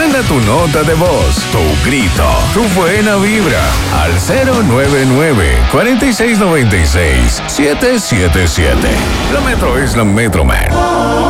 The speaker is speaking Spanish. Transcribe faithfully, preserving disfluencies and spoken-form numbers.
Manda tu nota de voz, tu grito, tu buena vibra al cero nueve nueve, cuatro seis nueve seis, siete siete siete. La Metro es la Metro Man.